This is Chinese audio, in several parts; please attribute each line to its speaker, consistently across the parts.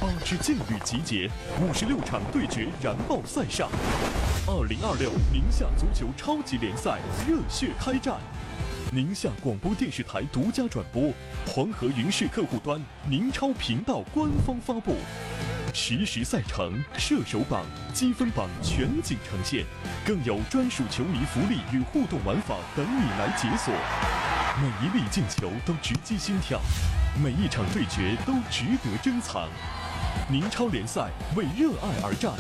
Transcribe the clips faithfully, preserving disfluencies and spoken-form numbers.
Speaker 1: 支劲旅集结，五十六场对决燃爆赛上。二零二六宁夏足球超级联赛热血开战，宁夏广播电视台独家转播，黄河云视客户端、宁超频道官方发布。实时赛程、射手榜、积分榜全景呈现，更有专属球迷福利与互动玩法等你来解锁。每一粒进球都直击心跳，每一场对决都值得珍藏。宁超联赛为热爱而战，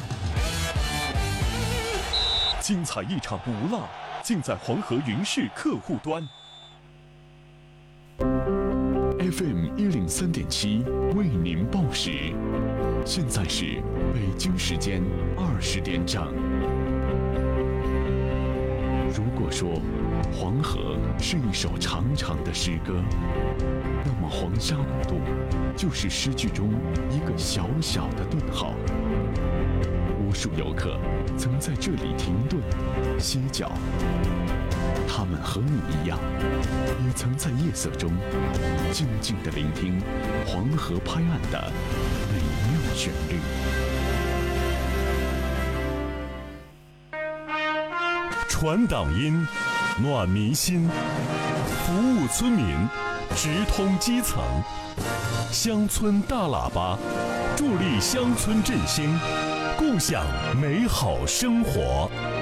Speaker 1: 精彩一场不落，尽在黄河云视客户端。
Speaker 2: F M 一零三点七为您报时，现在是北京时间二十点整。如果说黄河是一首长长的诗歌，那么黄沙五渡就是诗句中一个小小的顿号。无数游客曾在这里停顿歇脚，他们和你一样，也曾在夜色中静静地聆听黄河拍岸的美妙旋律。
Speaker 3: 传党音，暖民心，服务村民，直通基层。乡村大喇叭，助力乡村振兴，共享美好生活。